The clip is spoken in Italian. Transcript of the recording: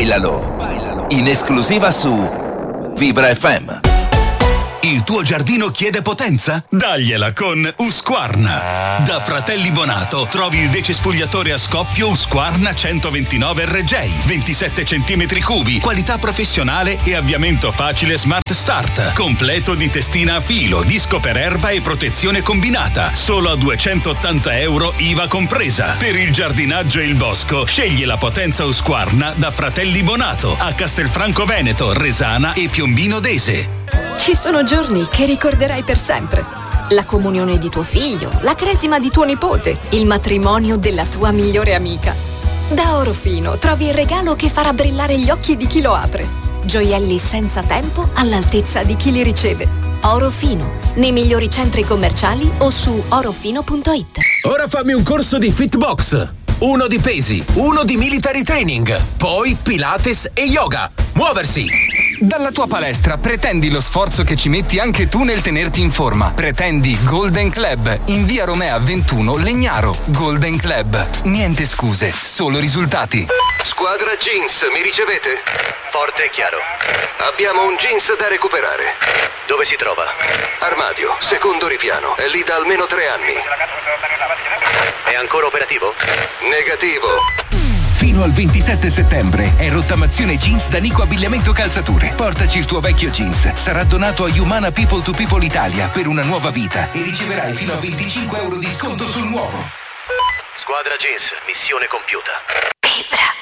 Bailalo. In esclusiva su Vibra FM. Il tuo giardino chiede potenza? Dagliela con Husqvarna. Da Fratelli Bonato trovi il decespugliatore a scoppio Husqvarna 129 RJ, 27 cm3, qualità professionale e avviamento facile Smart Start, completo di testina a filo, disco per erba e protezione combinata, solo a €280 IVA compresa. Per il giardinaggio e il bosco scegli la potenza Husqvarna da Fratelli Bonato a Castelfranco Veneto, Resana e Piombino Dese. Ci sono giorni che ricorderai per sempre. La comunione di tuo figlio, la cresima di tuo nipote, il matrimonio della tua migliore amica. Da Orofino trovi il regalo che farà brillare gli occhi di chi lo apre. Gioielli senza tempo all'altezza di chi li riceve. Orofino, nei migliori centri commerciali o su orofino.it. Ora fammi un corso di Fitbox. Uno di pesi, uno di military training, poi Pilates e yoga. Muoversi! Dalla tua palestra pretendi lo sforzo che ci metti anche tu nel tenerti in forma. Pretendi Golden Club in via Romea 21 Legnaro. Golden Club. Niente scuse, solo risultati. Squadra Jeans, mi ricevete? Forte e chiaro. Abbiamo un jeans da recuperare. Dove si trova? Armadio, secondo ripiano. È lì da almeno 3 anni. È ancora operativo? Negativo. Fino al 27 settembre è rottamazione jeans da Nico Abbigliamento Calzature. Portaci il tuo vecchio jeans. Sarà donato a Humana People to People Italia per una nuova vita e riceverai fino a €25 di sconto sul nuovo. Squadra Jeans, missione compiuta. Vibra.